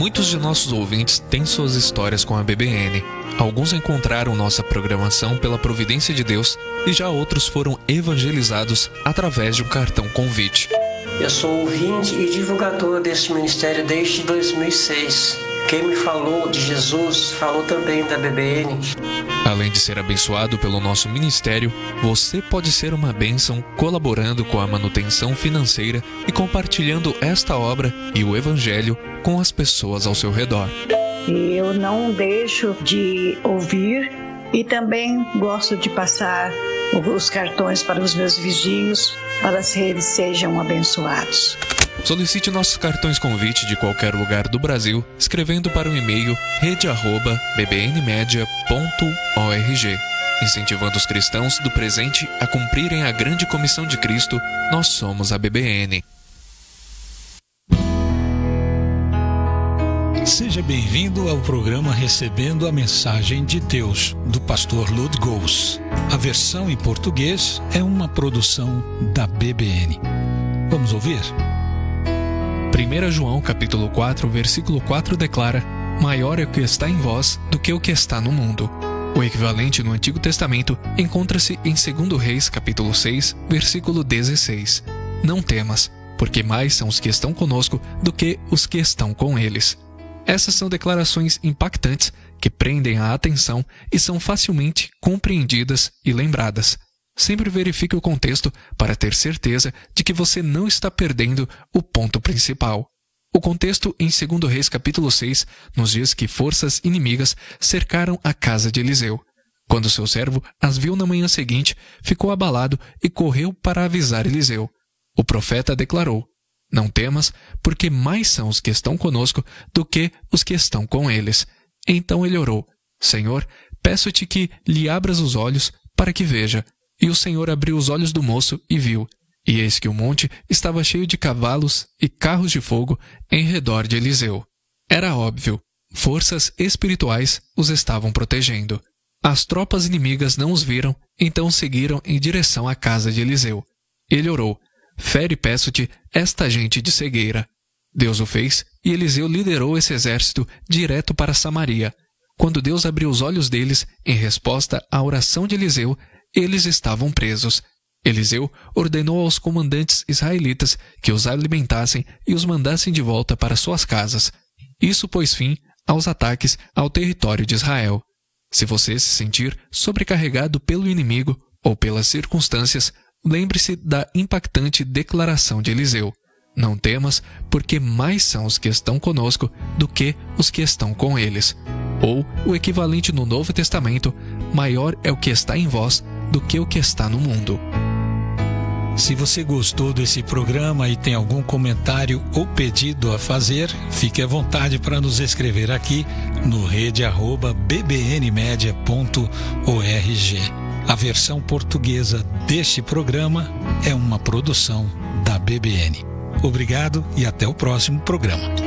Muitos de nossos ouvintes têm suas histórias com a BBN. Alguns encontraram nossa programação pela providência de Deus e já outros foram evangelizados através de um cartão convite. Eu sou ouvinte e divulgador deste ministério desde 2006. Quem me falou de Jesus falou também da BBN. Além de ser abençoado pelo nosso ministério, você pode ser uma bênção colaborando com a manutenção financeira e compartilhando esta obra e o Evangelho com as pessoas ao seu redor. Eu não deixo de ouvir e também gosto de passar os cartões para os meus vizinhos para que eles sejam abençoados. Solicite nossos cartões convite de qualquer lugar do Brasil, escrevendo para o e-mail rede@bbnmedia.org. Incentivando os cristãos do presente a cumprirem a grande comissão de Cristo, nós somos a BBN. Seja bem-vindo ao programa Recebendo a Mensagem de Deus, do pastor Lud Gous. A versão em português é uma produção da BBN. Vamos ouvir? 1 João capítulo 4, versículo 4 declara: maior é o que está em vós do que o que está no mundo. O equivalente no Antigo Testamento encontra-se em 2 Reis capítulo 6, versículo 16. Não temas, porque mais são os que estão conosco do que os que estão com eles. Essas são declarações impactantes que prendem a atenção e são facilmente compreendidas e lembradas. Sempre verifique o contexto para ter certeza de que você não está perdendo o ponto principal. O contexto em 2 Reis capítulo 6 nos diz que forças inimigas cercaram a casa de Eliseu. Quando seu servo as viu na manhã seguinte, ficou abalado e correu para avisar Eliseu. O profeta declarou: não temas, porque mais são os que estão conosco do que os que estão com eles. Então ele orou: Senhor, peço-te que lhe abras os olhos para que veja. E o Senhor abriu os olhos do moço e viu, e eis que o monte estava cheio de cavalos e carros de fogo em redor de Eliseu. Era óbvio, forças espirituais os estavam protegendo. As tropas inimigas não os viram, então seguiram em direção à casa de Eliseu. Ele orou: fere, peço-te, esta gente de cegueira. Deus o fez, e Eliseu liderou esse exército direto para Samaria. Quando Deus abriu os olhos deles, em resposta à oração de Eliseu, eles estavam presos. Eliseu ordenou aos comandantes israelitas que os alimentassem e os mandassem de volta para suas casas. Isso pôs fim aos ataques ao território de Israel. Se você se sentir sobrecarregado pelo inimigo ou pelas circunstâncias, lembre-se da impactante declaração de Eliseu: não temas, porque mais são os que estão conosco do que os que estão com eles. Ou, o equivalente no Novo Testamento: maior é o que está em vós do que o que está no mundo. Se você gostou desse programa e tem algum comentário ou pedido a fazer, fique à vontade para nos escrever aqui no rede@bbnmedia.org. A versão portuguesa deste programa é uma produção da BBN. Obrigado e até o próximo programa.